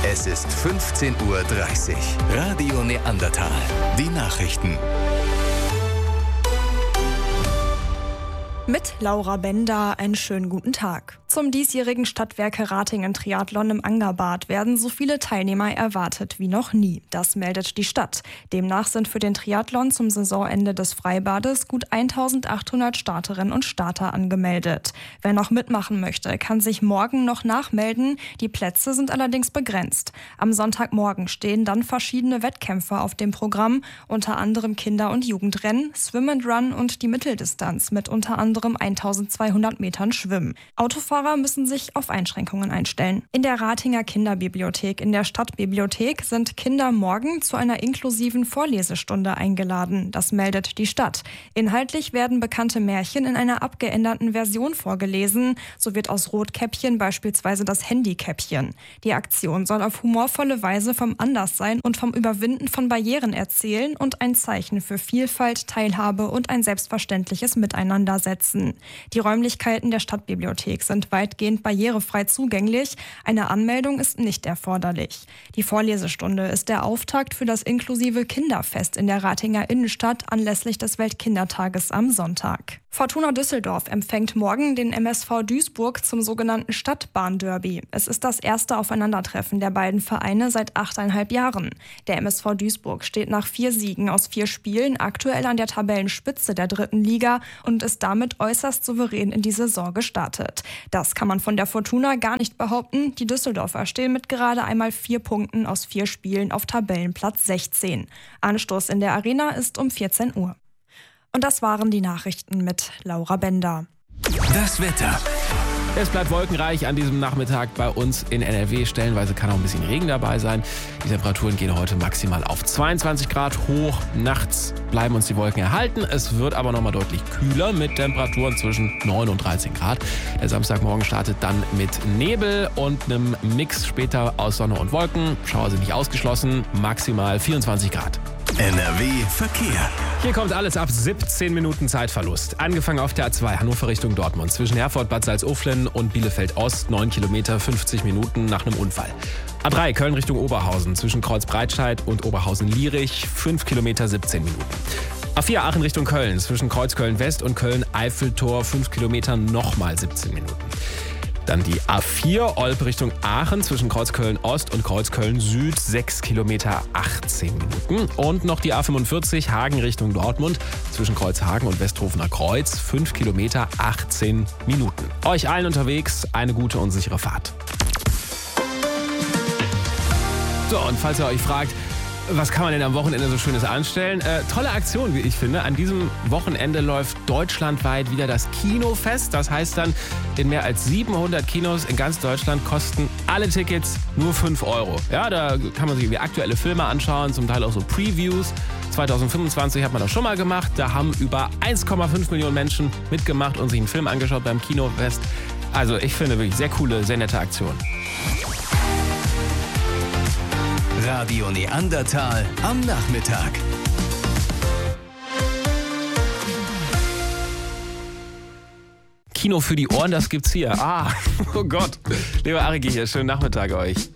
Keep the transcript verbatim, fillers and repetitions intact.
Es ist fünfzehn Uhr dreißig. Radio Neandertal. Die Nachrichten. Mit Laura Bender einen schönen guten Tag. Zum diesjährigen Stadtwerke Ratingen-Triathlon im Angerbad werden so viele Teilnehmer erwartet wie noch nie. Das meldet die Stadt. Demnach sind für den Triathlon zum Saisonende des Freibades gut eintausendachthundert Starterinnen und Starter angemeldet. Wer noch mitmachen möchte, kann sich morgen noch nachmelden. Die Plätze sind allerdings begrenzt. Am Sonntagmorgen stehen dann verschiedene Wettkämpfe auf dem Programm, unter anderem Kinder- und Jugendrennen, Swim and Run und die Mitteldistanz mit unter anderem eintausendzweihundert Metern Schwimmen. Autofahrer müssen sich auf Einschränkungen einstellen. In der Ratinger Kinderbibliothek in der Stadtbibliothek sind Kinder morgen zu einer inklusiven Vorlesestunde eingeladen. Das meldet die Stadt. Inhaltlich werden bekannte Märchen in einer abgeänderten Version vorgelesen. So wird aus Rotkäppchen beispielsweise das Handykäppchen. Die Aktion soll auf humorvolle Weise vom Anderssein und vom Überwinden von Barrieren erzählen und ein Zeichen für Vielfalt, Teilhabe und ein selbstverständliches Miteinander setzen. Die Räumlichkeiten der Stadtbibliothek sind weitgehend barrierefrei zugänglich. Eine Anmeldung ist nicht erforderlich. Die Vorlesestunde ist der Auftakt für das inklusive Kinderfest in der Ratinger Innenstadt anlässlich des Weltkindertages am Sonntag. Fortuna Düsseldorf empfängt morgen den M S V Duisburg zum sogenannten Stadtbahnderby. Es ist das erste Aufeinandertreffen der beiden Vereine seit achteinhalb Jahren. Der M S V Duisburg steht nach vier Siegen aus vier Spielen aktuell an der Tabellenspitze der dritten Liga und ist damit äußerst souverän in die Saison gestartet. Das kann man von der Fortuna gar nicht behaupten. Die Düsseldorfer stehen mit gerade einmal vier Punkten aus vier Spielen auf Tabellenplatz sechzehn. Anstoß in der Arena ist um vierzehn Uhr. Und das waren die Nachrichten mit Laura Bender. Das Wetter. Es bleibt wolkenreich an diesem Nachmittag bei uns in N R W. Stellenweise kann auch ein bisschen Regen dabei sein. Die Temperaturen gehen heute maximal auf zweiundzwanzig Grad hoch. Nachts bleiben uns die Wolken erhalten. Es wird aber nochmal deutlich kühler mit Temperaturen zwischen neun und dreizehn Grad. Der Samstagmorgen startet dann mit Nebel und einem Mix später aus Sonne und Wolken. Schauer sind nicht ausgeschlossen. Maximal vierundzwanzig Grad. N R W Verkehr. Hier kommt alles ab siebzehn Minuten Zeitverlust. Angefangen auf der A zwei Hannover Richtung Dortmund. Zwischen Herford, Bad Salzuflen und Bielefeld Ost. neun Kilometer, fünfzig Minuten nach einem Unfall. A drei Köln Richtung Oberhausen. Zwischen Kreuzbreitscheid und Oberhausen-Lierich. fünf Kilometer, siebzehn Minuten. A vier Aachen Richtung Köln. Zwischen Kreuzköln West und Köln-Eiffeltor. fünf Kilometer, nochmal siebzehn Minuten. Dann die A vier Olpe Richtung Aachen zwischen Kreuzköln Ost und Kreuzköln Süd, sechs Kilometer, achtzehn Minuten. Und noch die A fünfundvierzig Hagen Richtung Dortmund zwischen Kreuzhagen und Westhofener Kreuz, fünf Kilometer, achtzehn Minuten. Euch allen unterwegs eine gute und sichere Fahrt. So, und falls ihr euch fragt, was kann man denn am Wochenende so Schönes anstellen? Äh, tolle Aktion, wie ich finde. An diesem Wochenende läuft deutschlandweit wieder das Kinofest. Das heißt dann, in mehr als siebenhundert Kinos in ganz Deutschland kosten alle Tickets nur fünf Euro. Ja, da kann man sich irgendwie aktuelle Filme anschauen, zum Teil auch so Previews. zwanzig fünfundzwanzig hat man das schon mal gemacht. Da haben über eins Komma fünf Millionen Menschen mitgemacht und sich einen Film angeschaut beim Kinofest. Also ich finde wirklich sehr coole, sehr nette Aktion. Radio Neandertal am Nachmittag. Kino für die Ohren, das gibt's hier. Ah, oh Gott. Lieber Ariki hier, schönen Nachmittag euch.